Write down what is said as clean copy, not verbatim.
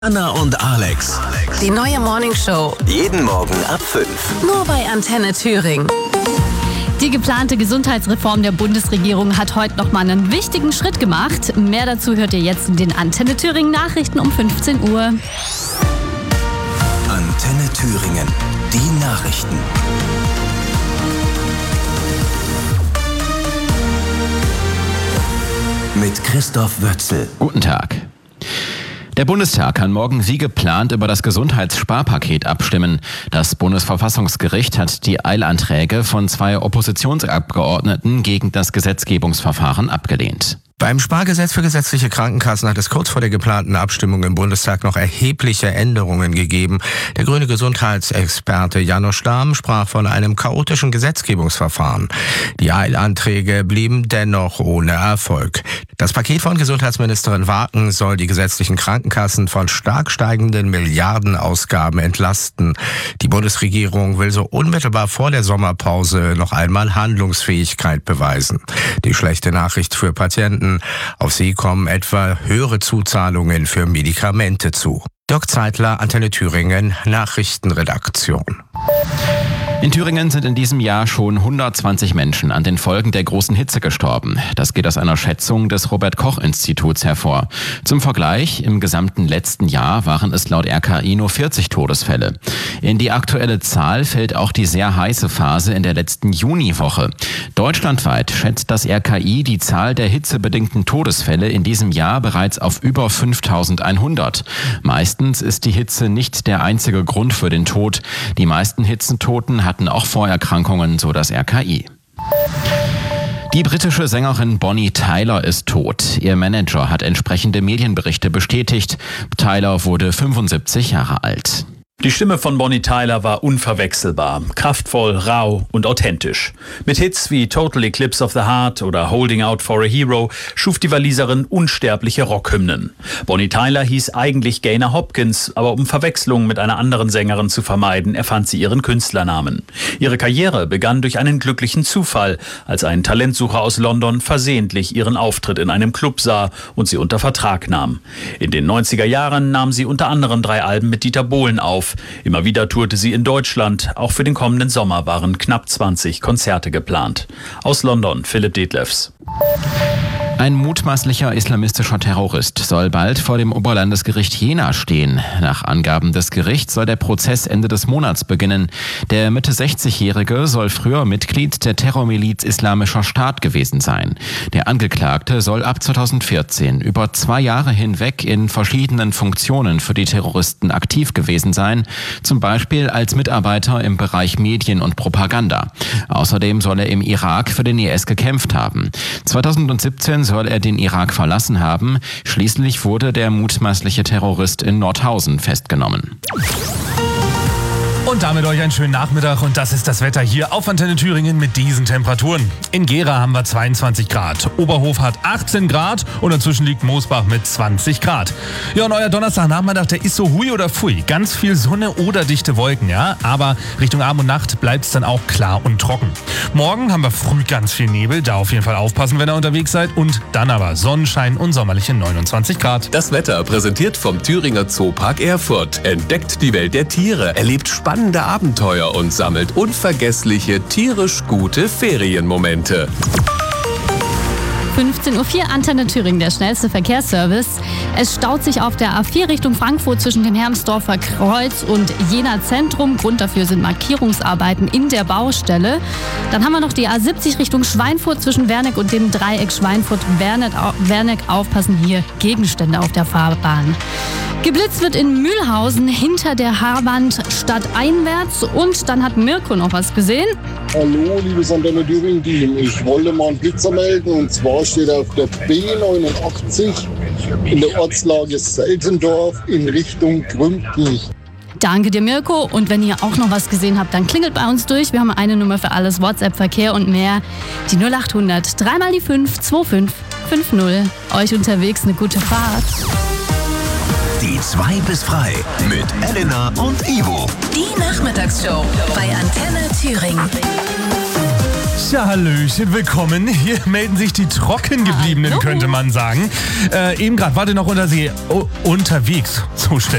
Anna und Alex. Die neue Morningshow. Jeden Morgen ab 5. Nur bei Antenne Thüringen. Die geplante Gesundheitsreform der Bundesregierung hat heute nochmal einen wichtigen Schritt gemacht. Mehr dazu hört ihr jetzt in den Antenne Thüringen Nachrichten um 15 Uhr. Antenne Thüringen, die Nachrichten. Mit Christoph Wötzel. Guten Tag. Der Bundestag kann morgen wie geplant über das Gesundheitssparpaket abstimmen. Das Bundesverfassungsgericht hat die Eilanträge von 2 Oppositionsabgeordneten gegen das Gesetzgebungsverfahren abgelehnt. Beim Spargesetz für gesetzliche Krankenkassen hat es kurz vor der geplanten Abstimmung im Bundestag noch erhebliche Änderungen gegeben. Der grüne Gesundheitsexperte Janusz Stamm sprach von einem chaotischen Gesetzgebungsverfahren. Die Eilanträge blieben dennoch ohne Erfolg. Das Paket von Gesundheitsministerin Waken soll die gesetzlichen Krankenkassen von stark steigenden Milliardenausgaben entlasten. Die Bundesregierung will so unmittelbar vor der Sommerpause noch einmal Handlungsfähigkeit beweisen. Die schlechte Nachricht für Patienten: Auf sie kommen etwa höhere Zuzahlungen für Medikamente zu. Dirk Zeitler, Antenne Thüringen, Nachrichtenredaktion. In Thüringen sind in diesem Jahr schon 120 Menschen an den Folgen der großen Hitze gestorben. Das geht aus einer Schätzung des Robert-Koch-Instituts hervor. Zum Vergleich, im gesamten letzten Jahr waren es laut RKI nur 40 Todesfälle. In die aktuelle Zahl fällt auch die sehr heiße Phase in der letzten Juniwoche. Deutschlandweit schätzt das RKI die Zahl der hitzebedingten Todesfälle in diesem Jahr bereits auf über 5.100. Meistens ist die Hitze nicht der einzige Grund für den Tod. Die meisten Hitzentoten hatten auch Vorerkrankungen, so das RKI. Die britische Sängerin Bonnie Tyler ist tot. Ihr Manager hat entsprechende Medienberichte bestätigt. Tyler wurde 75 Jahre alt. Die Stimme von Bonnie Tyler war unverwechselbar, kraftvoll, rau und authentisch. Mit Hits wie Total Eclipse of the Heart oder Holding Out for a Hero schuf die Waliserin unsterbliche Rockhymnen. Bonnie Tyler hieß eigentlich Gaynor Hopkins, aber um Verwechslungen mit einer anderen Sängerin zu vermeiden, erfand sie ihren Künstlernamen. Ihre Karriere begann durch einen glücklichen Zufall, als ein Talentsucher aus London versehentlich ihren Auftritt in einem Club sah und sie unter Vertrag nahm. In den 90er Jahren nahm sie unter anderem 3 Alben mit Dieter Bohlen auf. Immer wieder tourte sie in Deutschland. Auch für den kommenden Sommer waren knapp 20 Konzerte geplant. Aus London, Philipp Detlefs. Ein mutmaßlicher islamistischer Terrorist soll bald vor dem Oberlandesgericht Jena stehen. Nach Angaben des Gerichts soll der Prozess Ende des Monats beginnen. Der Mitte-60-Jährige soll früher Mitglied der Terrormiliz Islamischer Staat gewesen sein. Der Angeklagte soll ab 2014 über 2 Jahre hinweg in verschiedenen Funktionen für die Terroristen aktiv gewesen sein, zum Beispiel als Mitarbeiter im Bereich Medien und Propaganda. Außerdem soll er im Irak für den IS gekämpft haben. 2017 soll er den Irak verlassen haben. Schließlich wurde der mutmaßliche Terrorist in Nordhausen festgenommen. Und damit euch einen schönen Nachmittag, und das ist das Wetter hier auf Antenne Thüringen mit diesen Temperaturen. In Gera haben wir 22 Grad, Oberhof hat 18 Grad und dazwischen liegt Mosbach mit 20 Grad. Ja, und euer Donnerstagnachmittag, der ist so hui oder pfui. Ganz viel Sonne oder dichte Wolken, ja, aber Richtung Abend und Nacht bleibt es dann auch klar und trocken. Morgen haben wir früh ganz viel Nebel, da auf jeden Fall aufpassen, wenn ihr unterwegs seid, und dann aber Sonnenschein und sommerliche 29 Grad. Das Wetter präsentiert vom Thüringer Zoopark Erfurt. Entdeckt die Welt der Tiere, erlebt spannende Abenteuer und sammelt unvergessliche, tierisch gute Ferienmomente. 15.04 Uhr, Antenne Thüringen, der schnellste Verkehrsservice. Es staut sich auf der A4 Richtung Frankfurt zwischen dem Hermsdorfer Kreuz und Jena Zentrum. Grund dafür sind Markierungsarbeiten in der Baustelle. Dann haben wir noch die A70 Richtung Schweinfurt zwischen Werneck und dem Dreieck Schweinfurt-Werneck. Aufpassen, hier Gegenstände auf der Fahrbahn. Geblitzt wird in Mühlhausen hinter der Haarbahn stadteinwärts. Und dann hat Mirko noch was gesehen. Hallo, liebes Antenne Thüringen-Team. Ich wollte mal einen Blitzer melden, und zwar steht auf der B89 in der Ortslage Seltendorf in Richtung Gründen. Danke dir, Mirko. Und wenn ihr auch noch was gesehen habt, dann klingelt bei uns durch. Wir haben eine Nummer für alles, WhatsApp, Verkehr und mehr. Die 0800 3 mal die 5 2550. Euch unterwegs eine gute Fahrt. Die 2 bis frei mit Elena und Ivo. Die Nachmittagsshow bei Antenne Thüringen. Ja, Hallöchen, willkommen. Hier melden sich die Trockengebliebenen, könnte man sagen. Eben gerade, warte noch unter See. Oh, unterwegs. So schnell